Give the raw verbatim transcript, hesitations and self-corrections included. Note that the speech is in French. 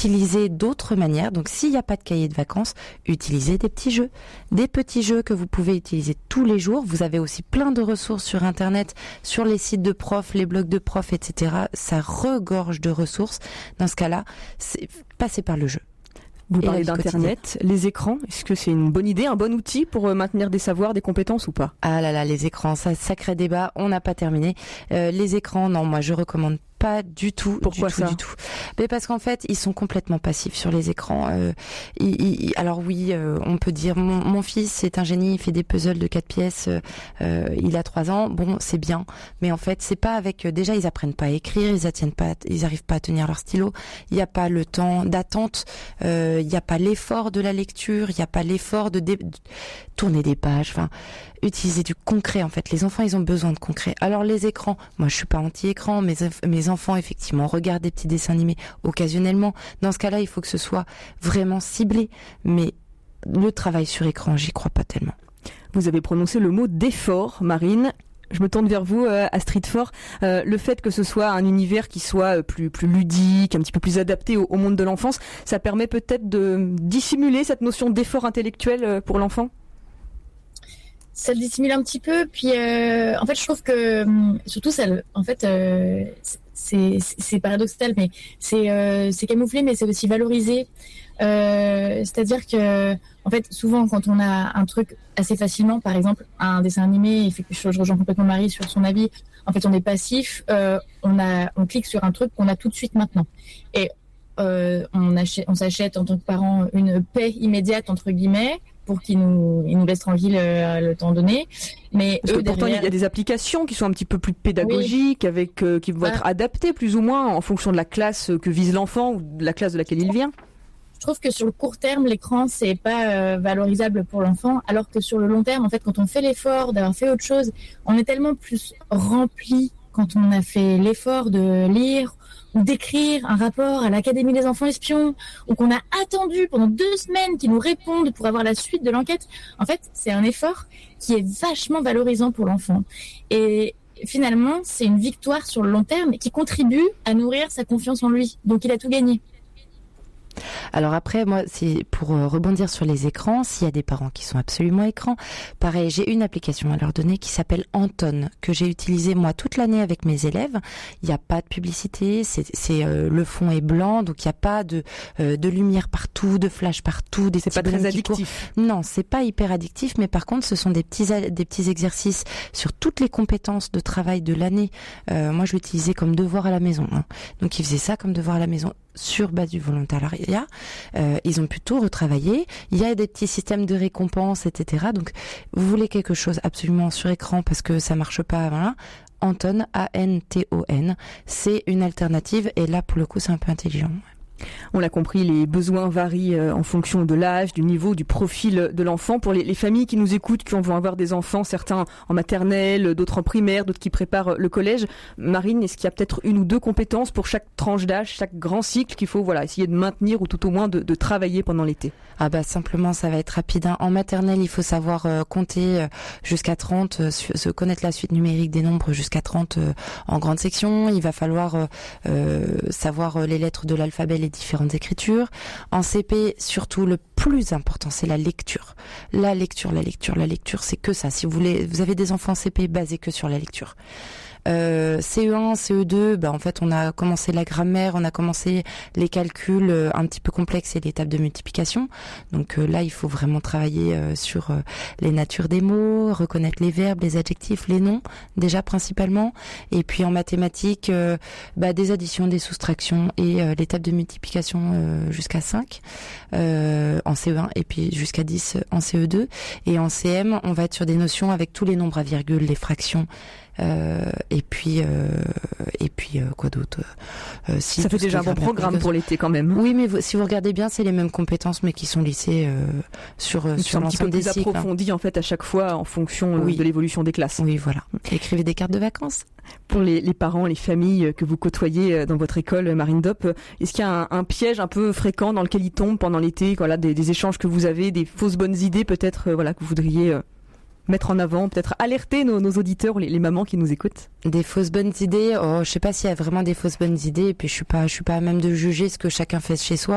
utilisez d'autres manières. Donc s'il n'y a pas de cahier de vacances, utilisez des petits jeux. Des petits jeux que vous pouvez utiliser tous les jours. Vous avez aussi plein de ressources sur Internet, sur les sites de profs, les blogs de profs, et cetera. Ça regorge de ressources. Dans ce cas-là, c'est passer par le jeu. Vous parlez d'Internet, les écrans, est-ce que c'est une bonne idée, un bon outil pour maintenir des savoirs, des compétences ou pas? Ah là là, les écrans, ça, sacré débat, on n'a pas terminé. Euh, les écrans, non, moi je recommande pas du tout. Pourquoi du tout, ça du tout. Mais parce qu'en fait, ils sont complètement passifs sur les écrans. Euh, ils, ils, alors oui, euh, on peut dire, mon, mon fils c'est un génie, il fait des puzzles de quatre pièces, euh, il a trois ans, bon, c'est bien. Mais en fait, c'est pas avec. Déjà, ils apprennent pas à écrire, ils attiennent pas, ils arrivent pas à tenir leur stylo. Il y a pas le temps d'attente, euh, il y a pas l'effort de la lecture, il y a pas l'effort de, dé... de tourner des pages. Enfin, utiliser du concret. En fait, les enfants, ils ont besoin de concret. Alors les écrans, moi, je suis pas anti-écran, mais mes enfants, effectivement, regardent des petits dessins animés occasionnellement. Dans ce cas-là, il faut que ce soit vraiment ciblé. Mais le travail sur écran, j'y crois pas tellement. Vous avez prononcé le mot d'effort, Marine. Je me tourne vers vous, euh, Astrid Faure. Euh, le fait que ce soit un univers qui soit plus plus ludique, un petit peu plus adapté au, au monde de l'enfance, ça permet peut-être de dissimuler cette notion d'effort intellectuel pour l'enfant? Ça le dissimule un petit peu, puis euh, en fait je trouve que surtout ça, en fait euh, c'est, c'est paradoxal, mais c'est, euh, c'est camouflé, mais c'est aussi valorisé. Euh, c'est-à-dire que en fait souvent quand on a un truc assez facilement, par exemple un dessin animé, je, je rejoins complètement Marie sur son avis, en fait on est passif, euh, on a on clique sur un truc qu'on a tout de suite maintenant, et euh, on achète, on s'achète en tant que parent une paix immédiate entre guillemets, pour qu'ils nous, ils nous laissent tranquille euh, le temps donné. Mais Parce eux, que pourtant, derrière... il y a des applications qui sont un petit peu plus pédagogiques, oui. avec euh, qui vont ah. être adaptées plus ou moins en fonction de la classe que vise l'enfant ou de la classe de laquelle il vient. Je trouve que sur le court terme, l'écran, c'est pas euh, valorisable pour l'enfant, alors que sur le long terme, en fait, quand on fait l'effort d'avoir fait autre chose, on est tellement plus rempli quand on a fait l'effort de lire ou d'écrire un rapport à l'Académie des enfants espions, ou qu'on a attendu pendant deux semaines qu'ils nous répondent pour avoir la suite de l'enquête. En fait, c'est un effort qui est vachement valorisant pour l'enfant. Et finalement, c'est une victoire sur le long terme qui contribue à nourrir sa confiance en lui. Donc, il a tout gagné. Alors après, moi, c'est pour rebondir sur les écrans, s'il y a des parents qui sont absolument écrans, pareil, j'ai une application à leur donner qui s'appelle Anton, que j'ai utilisée moi toute l'année avec mes élèves. Il n'y a pas de publicité, c'est, c'est euh, le fond est blanc, donc il n'y a pas de euh, de lumière partout, de flash partout, des c'est pas très addictif. Non, c'est pas hyper addictif, mais par contre, ce sont des petits des petits exercices sur toutes les compétences de travail de l'année. Euh, moi, je l'utilisais comme devoir à la maison, hein. Donc ils faisaient ça comme devoir à la maison sur base du volontariat. Euh, ils ont pu tout retravailler. Il y a des petits systèmes de récompense, et cetera. Donc, vous voulez quelque chose absolument sur écran parce que ça marche pas, voilà. Anton, A N T O N, c'est une alternative et là, pour le coup, c'est un peu intelligent. On l'a compris, les besoins varient en fonction de l'âge, du niveau, du profil de l'enfant. Pour les, les familles qui nous écoutent, qui vont avoir des enfants, certains en maternelle, d'autres en primaire, d'autres qui préparent le collège, Marine, est-ce qu'il y a peut-être une ou deux compétences pour chaque tranche d'âge, chaque grand cycle qu'il faut voilà essayer de maintenir ou tout au moins de, de travailler pendant l'été? Ah bah simplement, ça va être rapide, hein. En maternelle, il faut savoir euh, compter euh, jusqu'à trente, euh, su- se connaître la suite numérique des nombres jusqu'à trente euh, en grande section. Il va falloir euh, euh, savoir euh, les lettres de l'alphabet, les différentes écritures. En C P, surtout, le plus important, c'est la lecture. La lecture, la lecture, la lecture, c'est que ça. Si vous voulez, vous avez des enfants C P basés que sur la lecture. Euh, C E un, C E deux, bah en fait on a commencé la grammaire, on a commencé les calculs euh, un petit peu complexes et les tables de multiplication. Donc euh, là il faut vraiment travailler euh, sur euh, les natures des mots, reconnaître les verbes, les adjectifs, les noms déjà principalement. Et puis en mathématiques, euh, bah, des additions, des soustractions et euh, les tables de multiplication euh, jusqu'à cinq euh, en C E un et puis jusqu'à dix en C E deux. Et en C M on va être sur des notions avec tous les nombres à virgule, les fractions. Euh, et puis euh, et puis euh, quoi d'autre euh, si ça fait déjà un bon programme pour l'été quand même. Oui, mais vous, si vous regardez bien, c'est les mêmes compétences mais qui sont lissées euh, sur euh, sur l'ensemble des cycles. Un petit peu plus approfondi en fait à chaque fois en fonction oui. de l'évolution des classes. Oui, voilà. Écrivez des cartes de vacances. Pour les, les parents, les familles que vous côtoyez dans votre école, Marine Dopp, est-ce qu'il y a un, un piège un peu fréquent dans lequel ils tombent pendant l'été, voilà, des, des échanges que vous avez, des fausses bonnes idées peut-être, voilà, que vous voudriez euh, mettre en avant, peut-être alerter nos, nos auditeurs, les, les mamans qui nous écoutent? Des fausses bonnes idées, oh, je sais pas s'il y a vraiment des fausses bonnes idées, et puis je suis pas, je suis pas à même de juger ce que chacun fait chez soi.